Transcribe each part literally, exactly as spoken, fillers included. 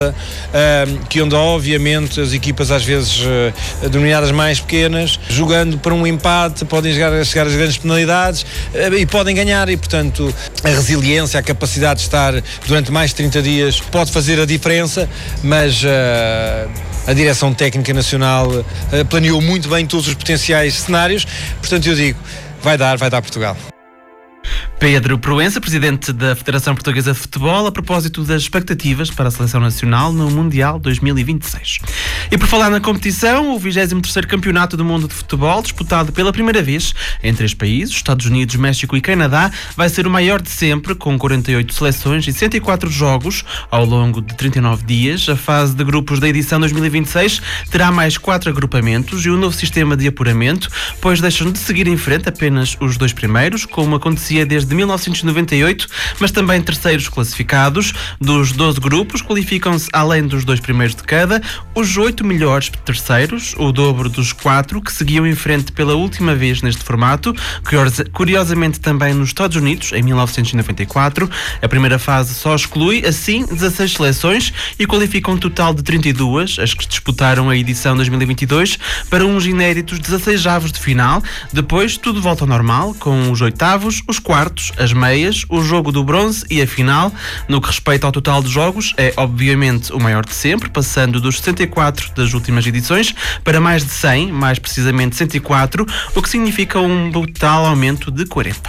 Uh, que onde obviamente as equipas às vezes uh, denominadas mais pequenas, jogando para um empate, podem chegar, chegar às grandes penalidades uh, e podem ganhar, e portanto a resiliência, a capacidade de estar durante mais de trinta dias pode fazer a diferença, mas uh, a Direção Técnica Nacional uh, planeou muito bem todos os potenciais cenários, portanto eu digo, vai dar, vai dar Portugal. Pedro Proença, presidente da Federação Portuguesa de Futebol, a propósito das expectativas para a Seleção Nacional no Mundial dois mil e vinte e seis. E por falar na competição, o vigésimo terceiro Campeonato do Mundo de Futebol, disputado pela primeira vez em três países, Estados Unidos, México e Canadá, vai ser o maior de sempre, com quarenta e oito seleções e cento e quatro jogos ao longo de trinta e nove dias. A fase de grupos da edição dois mil e vinte e seis terá mais quatro agrupamentos e um novo sistema de apuramento, pois deixam de seguir em frente apenas os dois primeiros, como acontecia desde de mil novecentos e noventa e oito, mas também terceiros classificados. Dos doze grupos, qualificam-se, além dos dois primeiros de cada, os oito melhores terceiros, o dobro dos quatro que seguiam em frente pela última vez neste formato, curiosamente também nos Estados Unidos, em mil novecentos e noventa e quatro. A primeira fase só exclui, assim, dezasseis seleções e qualifica um total de trinta e duas, as que disputaram a edição dois mil e vinte e dois, para uns inéditos dezasseis avos de final. Depois, tudo volta ao normal, com os oitavos, os quartos, as meias, o jogo do bronze e a final. No que respeita ao total de jogos, é obviamente o maior de sempre, passando dos sessenta e quatro das últimas edições para mais de cem, mais precisamente cento e quatro, o que significa um brutal aumento de quarenta.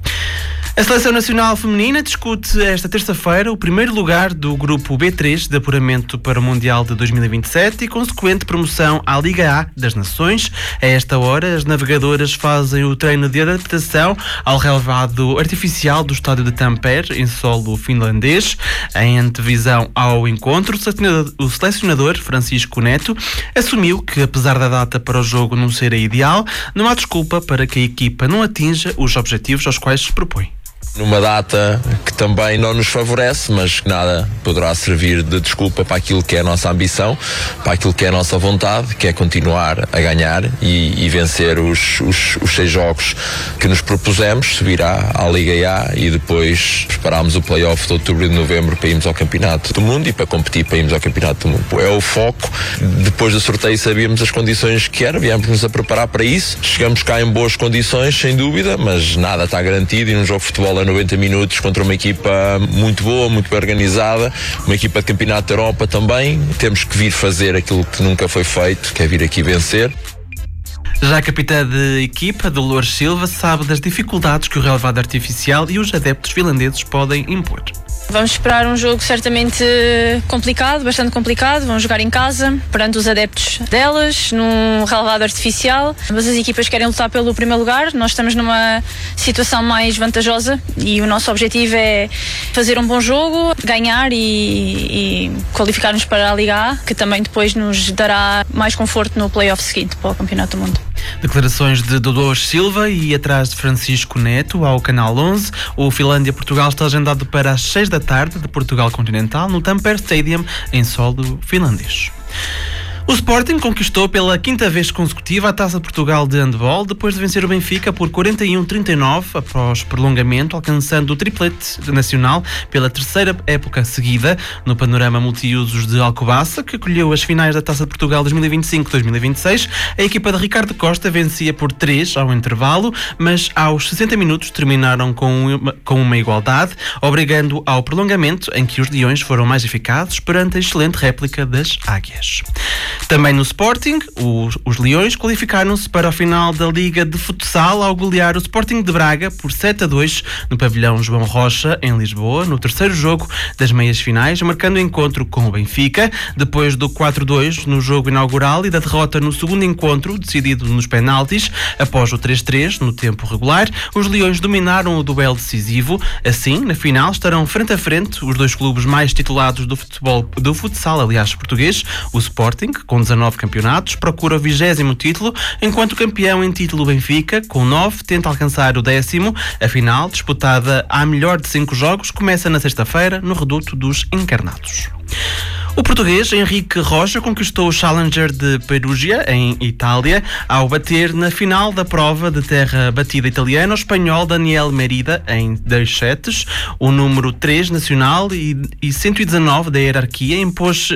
A Seleção Nacional Feminina discute esta terça-feira o primeiro lugar do grupo B três de apuramento para o Mundial de dois mil e vinte e sete e consequente promoção à Liga A das Nações. A esta hora, as navegadoras fazem o treino de adaptação ao relevado artificial do estádio de Tampere, em solo finlandês. Em antevisão ao encontro, o selecionador Francisco Neto assumiu que, apesar da data para o jogo não ser a ideal, não há desculpa para que a equipa não atinja os objetivos aos quais se propõe. Numa data que também não nos favorece, mas que nada poderá servir de desculpa para aquilo que é a nossa ambição, para aquilo que é a nossa vontade, que é continuar a ganhar e, e vencer os, os, os seis jogos que nos propusemos, subir à, à Liga A e depois prepararmos o play-off de outubro e de novembro para irmos ao Campeonato do Mundo e para competir para irmos ao Campeonato do Mundo. É o foco. Depois do sorteio sabíamos as condições que era, viemos-nos a preparar para isso. Chegamos cá em boas condições, sem dúvida, mas nada está garantido e num jogo de futebol a noventa minutos contra uma equipa muito boa, muito bem organizada, uma equipa de Campeonato da Europa também. Temos que vir fazer aquilo que nunca foi feito, que é vir aqui vencer. Já a capitã de equipa, Dolores Silva, sabe das dificuldades que o relevado artificial e os adeptos finlandeses podem impor. Vamos esperar um jogo certamente complicado, bastante complicado. Vão jogar em casa, perante os adeptos delas, num relevado artificial. Mas as equipas querem lutar pelo primeiro lugar. Nós estamos numa situação mais vantajosa e o nosso objetivo é fazer um bom jogo, ganhar e, e qualificar-nos para a Liga A, que também depois nos dará mais conforto no play-off seguinte para o Campeonato do Mundo. Declarações de Dolores Silva e atrás de Francisco Neto ao Canal onze. O Finlândia-Portugal está agendado para as seis da tarde de Portugal Continental no Tampere Stadium em solo finlandês. O Sporting conquistou pela quinta vez consecutiva a Taça de Portugal de handball depois de vencer o Benfica por quarenta e um a trinta e nove após prolongamento, alcançando o triplete nacional pela terceira época seguida. No panorama multiusos de Alcobaça, que acolheu as finais da Taça de Portugal dois mil e vinte e cinco a dois mil e vinte e seis, a equipa de Ricardo Costa vencia por três ao intervalo, mas aos sessenta minutos terminaram com uma, com uma igualdade, obrigando ao prolongamento em que os Leões foram mais eficazes perante a excelente réplica das Águias. Também no Sporting, os, os Leões qualificaram-se para a final da Liga de Futsal ao golear o Sporting de Braga por sete a dois no pavilhão João Rocha, em Lisboa, no terceiro jogo das meias finais, marcando o encontro com o Benfica, depois do quatro a dois no jogo inaugural e da derrota no segundo encontro, decidido nos penaltis. Após o três a três no tempo regular, os Leões dominaram o duelo decisivo. Assim, na final, estarão frente a frente os dois clubes mais titulados do futebol, do futsal, aliás, português, o Sporting, com dezanove campeonatos, procura o vigésimo título, enquanto o campeão em título Benfica, com nove, tenta alcançar o décimo. A final, disputada à melhor de cinco jogos, começa na sexta-feira, no reduto dos Encarnados. O português Henrique Rocha conquistou o Challenger de Perugia, em Itália, ao bater na final da prova de terra batida italiana o espanhol Daniel Merida em dois sets. O número três nacional e, e cento e dezanove da hierarquia impôs